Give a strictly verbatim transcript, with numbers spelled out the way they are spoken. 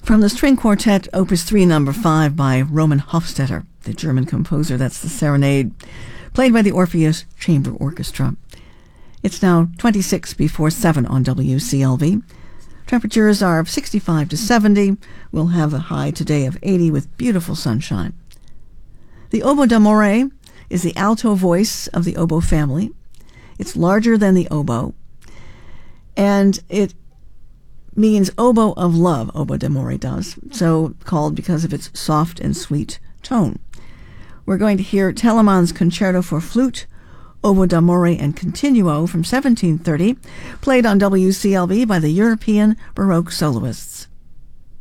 From the string quartet, Opus three, number five, by Roman Hofstetter, the German composer. That's the Serenade, played by the Orpheus Chamber Orchestra. It's now twenty-six before seven on W C L V. Temperatures are sixty-five to seventy. We'll have a high today of eighty with beautiful sunshine. The oboe d'amore is the alto voice of the oboe family. It's larger than the oboe, and it means oboe of love, oboe d'amore does, so called because of its soft and sweet tone. We're going to hear Telemann's Concerto for Flute, Oboe d'amore and Continuo from seventeen thirty, played on W C L V by the European Baroque soloists.